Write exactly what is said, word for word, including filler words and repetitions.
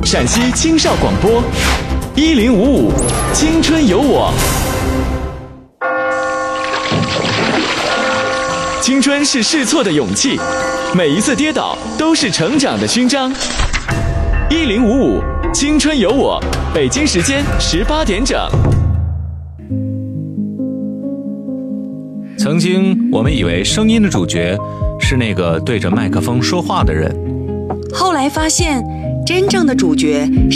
陕西青少广播，一零五五青春有我。青春是试错的勇气，每一次跌倒都是成长的勋章。一零五五青春有我，北京时间十八点整。 曾经我们以为声音的主角是那个对着麦克风说话的人， 后来发现真正的主角